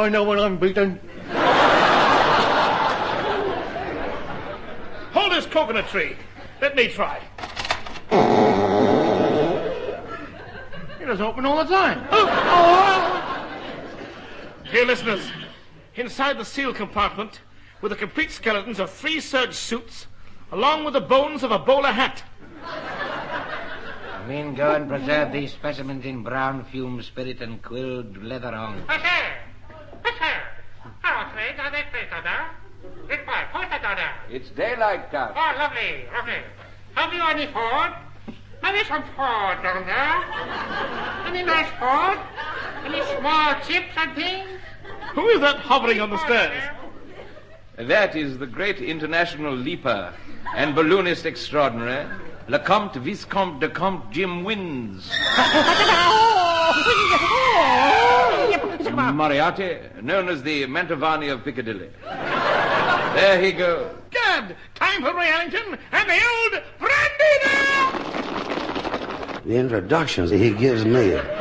I know when I'm beaten. Hold this coconut tree. Let me try. It is open all the time. Dear listeners, inside the seal compartment were the complete skeletons of 3 serge suits, along with the bones of a bowler hat. Men, go and preserve these specimens in brown fume spirit and quilled leather on. It's daylight, Doc. Oh, lovely. Have you any food? Maybe some food down there. Any nice food? Any small chips and things? Who is that hovering on the stairs? That is the great international leaper and balloonist extraordinary, Lecomte Viscomte de Comte Jim Wins. Moriarty, known as the Mantovani of Piccadilly. There he goes. Good. Time for Ellington and the old brandy now. The introductions he gives me